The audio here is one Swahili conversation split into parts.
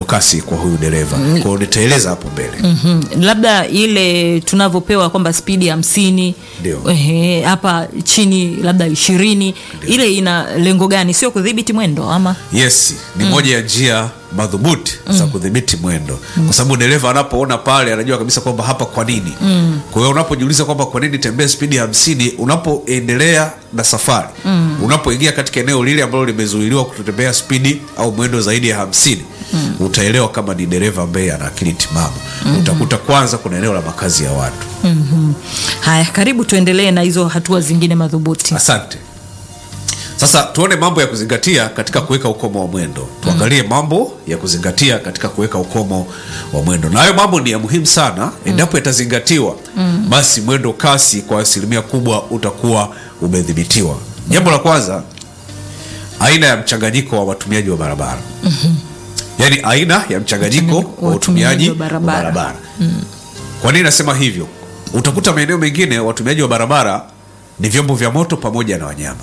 kasi kwa huyu dereva. Kwa hiyo nitaeleza hapo mbele. Labda ile tunavyopewa kwamba spidi 50, hapa chini labda 20, ile ina lengo gani? Sio kudhibiti mwendo ama? Yes, ni moja ya njia madhubuti za kudhibiti mwendo. Kwa sababu dereva anapoona pale anajua kabisa kwamba hapa kwa nini. Kwa hiyo unapojiuliza kwamba kwa nini tembea spidi 50, unapoendelea na safari, unapoingia katika eneo lile ambalo limezuiliwa kutembea spidi au mwendo zaidi ya 50, utaelewa kama ni dereva ambaye ana akili timamu. Utakuta kwanza kuna eneo la makazi ya watu. Haya, karibu tuendelee na hizo hatua zingine madhubuti. Asante. Sasa tuone mambo ya kuzingatia katika kuweka ukomo wa mwendo. Tuangalie mambo ya kuzingatia katika kuweka ukomo wa mwendo. Na hayo mambo ni ya muhimu sana. Endapo yatazingatiwa, basi mwendo kasi kwa asilimia kubwa utakuwa umedhibitiwa. Jambo la kwanza, aina ya mchanganyiko wa watumiaji wa barabara. Yaani aina ya mchanganyiko wa watumiaji wa barabara. Kwa nini nasema hivyo? Utakuta maeneo mengine watumiaji wa barabara ni vyombo vya moto pamoja na wanyama.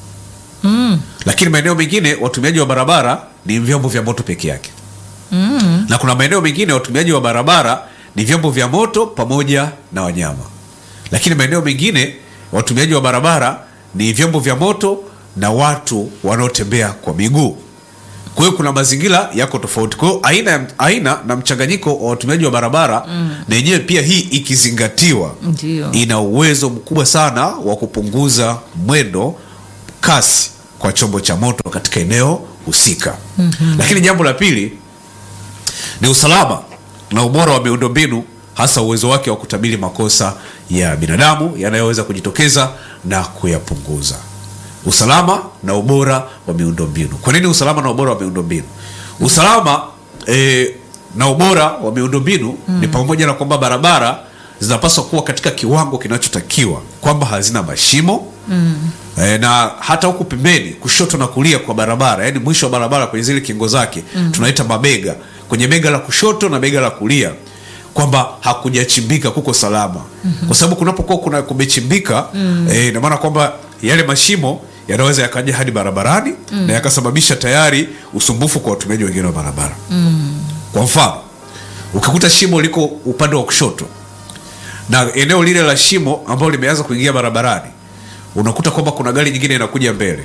Lakini maeneo mengine watumiaji wa barabara ni vyombo vya moto peke yake. Na kuna maeneo mengine watumiaji wa barabara ni vyombo vya moto pamoja na wanyama. Lakini maeneo mengine watumiaji wa barabara ni vyombo vya moto na watu wanaotembea kwa miguu. Kwa hiyo kuna mazingira yako tofauti. Kwa hiyo aina na mchanganyiko wa watumiaji wa barabara na yenyewe pia hii ikizingatiwa, ina uwezo mkubwa sana wa kupunguza mwendo kasi kwa chombo cha moto katika eneo husika. Lakini jambo la pili ni usalama na ubora wa miundombinu, hasa uwezo wake wa kutabiri makosa ya binadamu yanayoweza kujitokeza na kuyapunguza. Usalama na ubora wa miundombinu. Kwa nini usalama na ubora wa miundombinu? Usalama na ubora wa miundombinu ni pamoja na kwamba barabara zinapaswa kuwa katika kiwango kinachotakiwa, kwamba hazina mashimo. Na hata huku pembeni kushoto na kulia kwa barabara, yani mwisho wa barabara kwenye zile kingo zake, tunaita mabega, kwenye bega la kushoto na bega la kulia, kwamba hakujachimbika, kuko salama. Kwa sababu kunapokuwa kuna kumechimbika, ina maana kwamba yale mashimo yanaweza yakaja hadi barabarani na yakasababisha tayari usumbufu kwa watumiaji wengine wa barabara. Kwa mfano, ukikuta shimo liko upande wa kushoto na eneo lile la shimo ambalo limeanza kuingia barabarani, unakuta kwamba kuna gari nyingine inakuja mbele.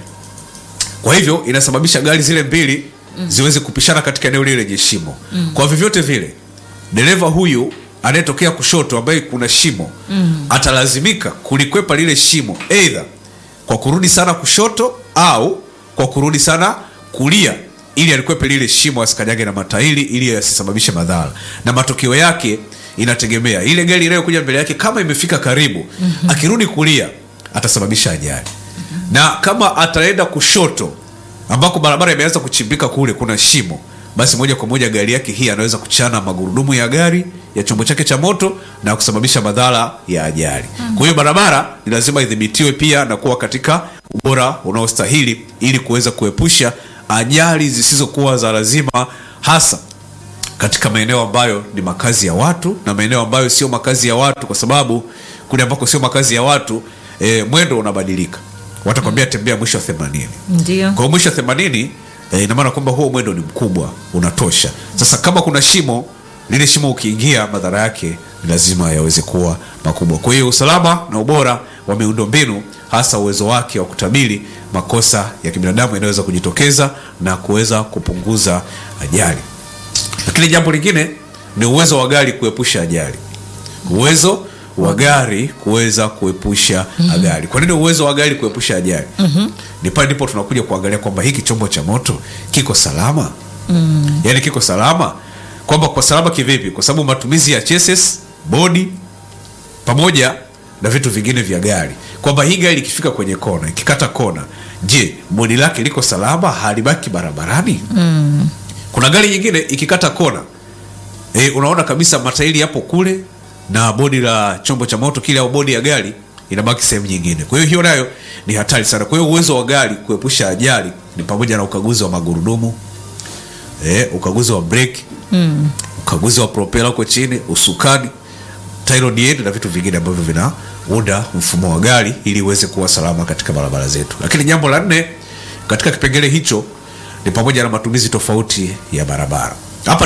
Kwa hivyo inasababisha gari zile mbili ziweze kupishana katika eneo lile lenye shimo. Kwa vyovyote vile, dereva huyu anayetokea kushoto ambaye kuna shimo atalazimika kulikwepa lile shimo, either kwa kurudi sana kushoto au kwa kurudi sana kulia, ili alikwepe lile shimo asikanyage na matairi, ili asisababishe madhara. Na matokeo yake inategemea ile gari inayokuja mbele yake, kama imefika karibu, akirudi kulia atasababisha ajali. Na kama ataenda kushoto ambako barabara imeanza kuchimbika, kule kuna shimo, basi moja kwa moja gari yake hii anaweza kuchana magurudumu ya gari ya chombo chake cha moto na kusababisha madhara ya ajali. Kwa hiyo barabara ni lazima idhibitiwe pia na kuwa katika ubora unaostahili, ili kuweza kuepusha ajali zisizokuwa za lazima, hasa katika maeneo ambayo ni makazi ya watu na maeneo ambayo sio makazi ya watu, kwa sababu kule ambako sio makazi ya watu mwendo unabadilika. Watakwambia tembea mwisho wa 80. Ndio. Kwa mwisho wa 80 ina maana kwamba huo mwendo ni mkubwa, unatosha. Sasa kama kuna shimo, lile shimo ukiingia, madhara yake ni lazima yaweze kuwa makubwa. Kwa hiyo usalama na ubora wa miundombinu, hasa uwezo wake wa kutabiri makosa ya kibinadamu yanayoweza kujitokeza na kuweza kupunguza ajali. Lakini jambo lingine ni uwezo wa gari kuepusha ajali. Uwezo wa gari kuweza kuepusha ajali. Kwa nini uwezo wa gari kuepusha ajali? Ni pale ndipo tunakuja kuangalia kwamba hiki chombo cha moto kiko salama. Yaani kiko salama, kwamba kwa salama kivipi? Kwa sababu matumizi ya chassis, body pamoja na vitu vingine vya gari, kwamba hii gari ikifika kwenye kona, ikikata kona, je, bodi lake liko salama, halibaki barabarani? Kuna gari nyingine ikikata kona, unaona kabisa matairi yapo kule na bodi la chombo cha moto kile au bodi ya gari inabaki sehemu nyingine. Kwa hiyo nayo ni hatari sana. Kwa hiyo uwezo wa gari kuepusha ajali ni pamoja na ukaguzi wa magurudumu, ukaguzi wa brake, ukaguzi wa propeller huko chini, usukani, tairi rod na vitu vingine ambavyo vinaunda mfumo wa gari ili iweze kuwa salama katika barabara zetu. Lakini jambo la 4 katika kipengele hicho ni pamoja na matumizi tofauti ya barabara.